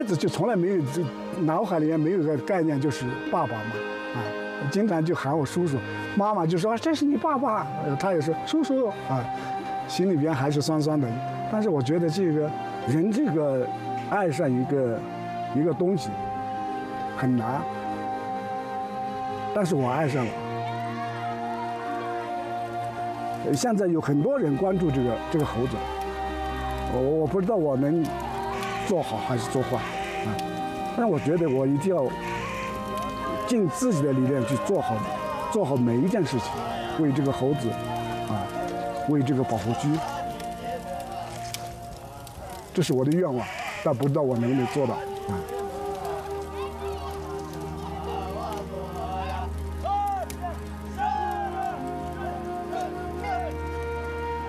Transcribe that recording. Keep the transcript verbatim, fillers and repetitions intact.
子就从来没有这脑海里面没有个概念，就是爸爸嘛，啊，经常就喊我叔叔，妈妈就说这是你爸爸，呃他也说叔叔啊，心里边还是酸酸的。但是我觉得这个人这个爱上一个一个东西很难，但是我爱上了。现在有很多人关注这个这个猴子，我我不知道我能做好还是做坏啊，但是我觉得我一定要尽自己的力量去做好，做好每一件事情，为这个猴子啊，为这个保护区，这是我的愿望，但不知道我能不能做到啊。